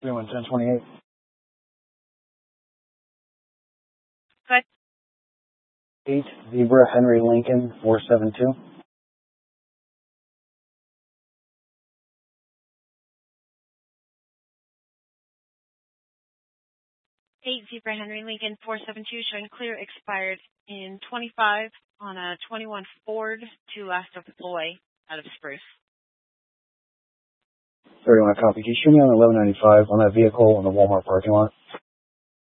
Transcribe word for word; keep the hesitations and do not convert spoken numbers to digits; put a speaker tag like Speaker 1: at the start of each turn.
Speaker 1: three one ten twenty-eight.
Speaker 2: Good.
Speaker 1: eight Zebra Henry Lincoln four seven two.
Speaker 2: eight Zebra Henry Lincoln four seven two showing clear, expired in twenty-five on a twenty-one Ford to last deploy out of Spruce.
Speaker 1: thirty-one copy. Can you show me on eleven ninety-five on that vehicle in the Walmart parking lot?